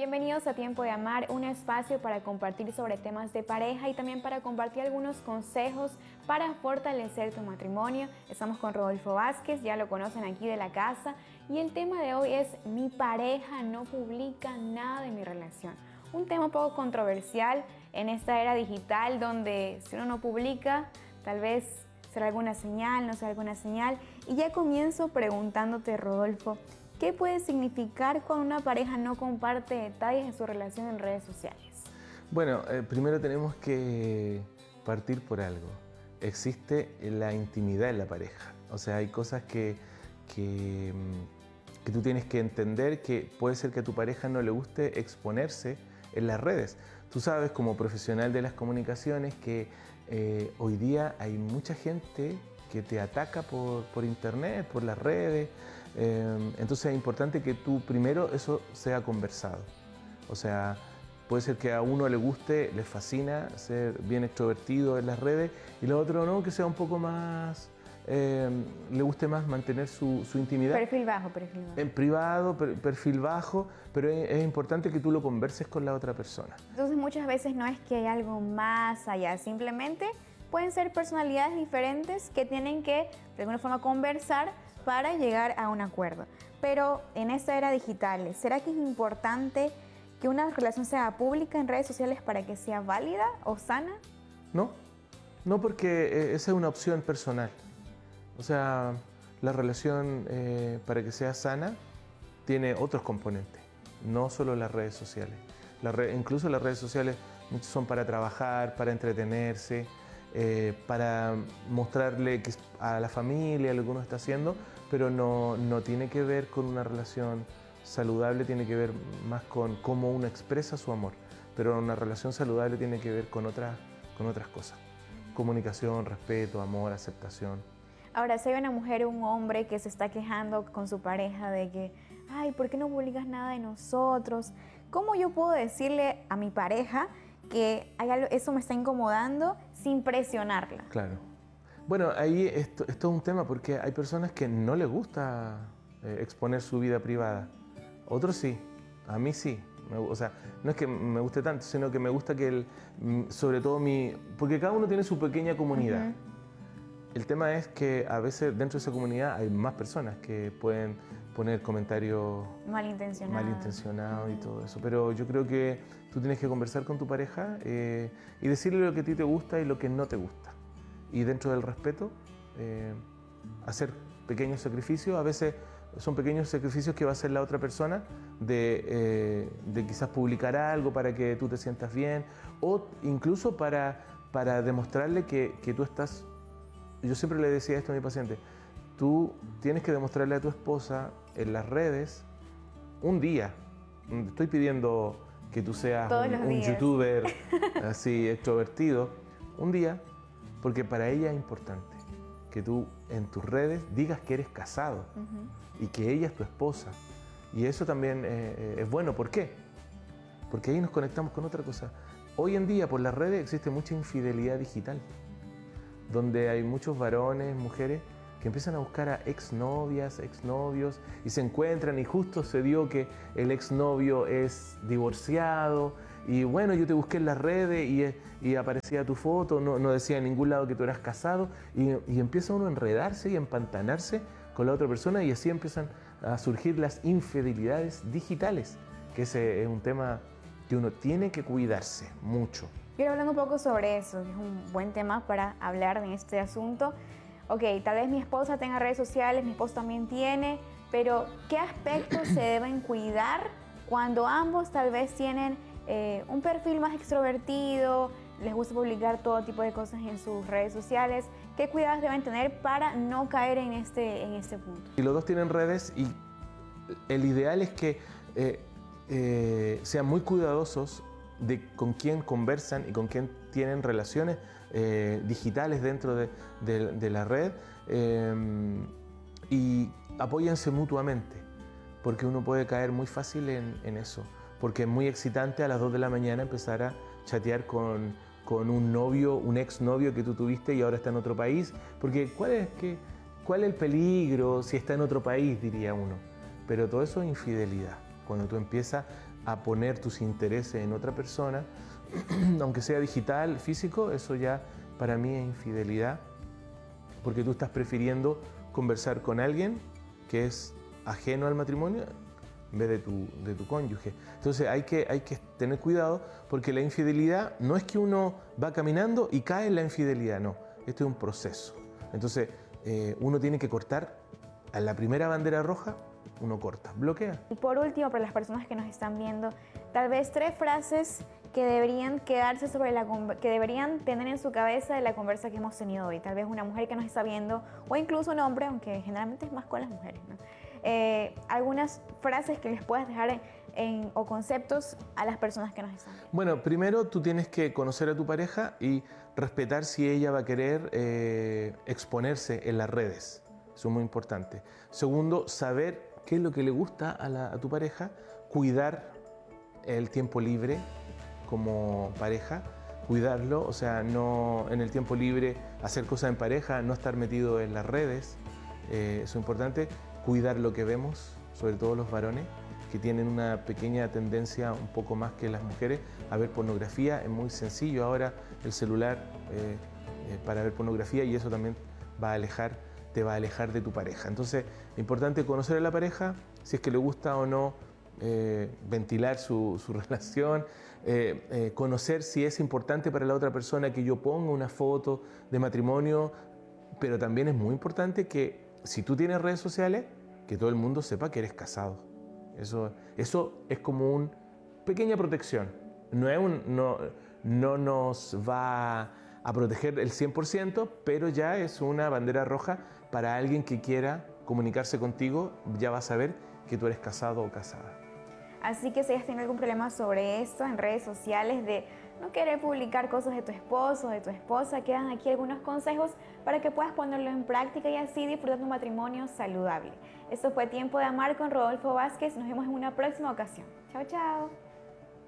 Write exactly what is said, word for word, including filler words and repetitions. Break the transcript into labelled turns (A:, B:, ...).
A: Bienvenidos a Tiempo de Amar, un espacio para compartir sobre temas de pareja y también para compartir algunos consejos para fortalecer tu matrimonio. Estamos con Rodolfo Vázquez, ya lo conocen aquí de la casa, y el tema de hoy es mi pareja no publica nada de mi relación. Un tema un poco controversial en esta era digital donde si uno no publica, tal vez será alguna señal, no será alguna señal. Y ya comienzo preguntándote, Rodolfo, ¿qué puede significar cuando una pareja no comparte detalles de su relación en redes sociales?
B: Bueno, eh, primero tenemos que partir por algo. Existe la intimidad en la pareja. O sea, hay cosas que, que, que tú tienes que entender que puede ser que a tu pareja no le guste exponerse en las redes. Tú sabes, como profesional de las comunicaciones, que eh, hoy día hay mucha gente que te ataca por, por internet, por las redes. Eh, entonces es importante que tú primero eso sea conversado. O sea, puede ser que a uno le guste, le fascina ser bien extrovertido en las redes y lo otro no, que sea un poco más, eh, le guste más mantener su, su intimidad.
A: Perfil bajo, perfil bajo.
B: En privado, per, perfil bajo, pero es, es importante que tú lo converses con la otra persona.
A: Entonces muchas veces no es que hay algo más allá, simplemente pueden ser personalidades diferentes que tienen que de alguna forma conversar para llegar a un acuerdo. Pero en esta era digital, ¿será que es importante que una relación sea pública en redes sociales para que sea válida o sana?
B: No, no, porque esa es una opción personal. O sea, la relación eh, para que sea sana tiene otros componentes, no solo las redes sociales. La red, incluso las redes sociales son para trabajar, para entretenerse, Eh, para mostrarle a la familia lo que uno está haciendo, pero no, no tiene que ver con una relación saludable, tiene que ver más con cómo uno expresa su amor, pero una relación saludable tiene que ver con, otra, con otras cosas, comunicación, respeto, amor, aceptación.
A: Ahora, si hay una mujer o un hombre que se está quejando con su pareja de que, ay, ¿por qué no publicas nada de nosotros? ¿Cómo yo puedo decirle a mi pareja que hay algo, eso me está incomodando sin presionarla?
B: Claro. Bueno, ahí esto, esto es un tema porque hay personas que no les gusta eh, exponer su vida privada. Otros sí, a mí sí. Me, o sea, no es que me guste tanto, sino que me gusta que, el, sobre todo mi... Porque cada uno tiene su pequeña comunidad. Uh-huh. El tema es que a veces dentro de esa comunidad hay más personas que pueden poner comentarios
A: malintencionados,
B: malintencionados y todo eso. Pero yo creo que tú tienes que conversar con tu pareja eh, y decirle lo que a ti te gusta y lo que no te gusta. Y dentro del respeto, eh, hacer pequeños sacrificios. A veces son pequeños sacrificios que va a hacer la otra persona de, eh, de quizás publicar algo para que tú te sientas bien o incluso para, para demostrarle que, que tú estás... Yo siempre le decía esto a mi paciente, tú tienes que demostrarle a tu esposa en las redes un día. Estoy pidiendo que tú seas un, un youtuber así extrovertido, un día, porque para ella es importante que tú en tus redes digas que eres casado uh-huh. y que ella es tu esposa. Y eso también eh, es bueno. ¿Por qué? Porque ahí nos conectamos con otra cosa. Hoy en día por las redes existe mucha infidelidad digital, donde hay muchos varones, mujeres, que empiezan a buscar a exnovias, exnovios y se encuentran y justo se dio que el exnovio es divorciado y bueno, yo te busqué en las redes y, y aparecía tu foto, no, no decía en ningún lado que tú eras casado y, y empieza uno a enredarse y a empantanarse con la otra persona y así empiezan a surgir las infidelidades digitales, que ese es un tema que uno tiene que cuidarse mucho.
A: Quiero hablar un poco sobre eso, es un buen tema para hablar en este asunto. Ok, tal vez mi esposa tenga redes sociales, mi esposo también tiene, pero ¿qué aspectos se deben cuidar cuando ambos tal vez tienen eh, un perfil más extrovertido, les gusta publicar todo tipo de cosas en sus redes sociales? ¿Qué cuidados deben tener para no caer en este, en este punto?
B: Y los dos tienen redes y el ideal es que eh, eh, sean muy cuidadosos de con quién conversan y con quién tienen relaciones eh, digitales dentro de, de, de la red eh, y apóyense mutuamente, porque uno puede caer muy fácil en, en eso, porque es muy excitante a las dos de la mañana empezar a chatear con, con un novio, un exnovio que tú tuviste y ahora está en otro país, porque ¿cuál es, qué, cuál es el peligro si está en otro país, diría uno? Pero todo eso es infidelidad. Cuando tú empiezas a poner tus intereses en otra persona, aunque sea digital, físico, eso ya para mí es infidelidad, porque tú estás prefiriendo conversar con alguien que es ajeno al matrimonio en vez de tu, de tu cónyuge. Entonces hay que, hay que tener cuidado, porque la infidelidad no es que uno va caminando y cae en la infidelidad, no, esto es un proceso. Entonces eh, uno tiene que cortar a la primera bandera roja, uno corta, bloquea.
A: Y por último, para las personas que nos están viendo, tal vez tres frases que deberían quedarse sobre la que deberían tener en su cabeza de la conversa que hemos tenido hoy. Tal vez una mujer que nos está viendo, o incluso un hombre, aunque generalmente es más con las mujeres, ¿no? Eh, algunas frases que les puedas dejar en, en, o conceptos a las personas que nos están viendo.
B: Bueno, primero tú tienes que conocer a tu pareja y respetar si ella va a querer eh, exponerse en las redes. Eso es muy importante. Segundo, saber qué es lo que le gusta a, la, a tu pareja, cuidar el tiempo libre como pareja, cuidarlo, o sea, no en el tiempo libre hacer cosas en pareja, no estar metido en las redes, eh, eso es importante, cuidar lo que vemos, sobre todo los varones, que tienen una pequeña tendencia un poco más que las mujeres a ver pornografía. Es muy sencillo ahora el celular eh, eh, para ver pornografía, y eso también va a alejar, te va a alejar de tu pareja. Entonces, es importante conocer a la pareja, si es que le gusta o no, eh, ventilar su, su relación, eh, eh, conocer si es importante para la otra persona que yo ponga una foto de matrimonio, pero también es muy importante que si tú tienes redes sociales, que todo el mundo sepa que eres casado. Eso, eso es como una pequeña protección. No, es un, no, no nos va a proteger el cien por ciento, pero ya es una bandera roja para alguien que quiera comunicarse contigo, ya va a saber que tú eres casado o casada.
A: Así que si has tenido algún problema sobre esto en redes sociales, de no querer publicar cosas de tu esposo o de tu esposa, quedan aquí algunos consejos para que puedas ponerlo en práctica y así disfrutar de un matrimonio saludable. Esto fue Tiempo de Amar con Rodolfo Vázquez. Nos vemos en una próxima ocasión. Chao, chao.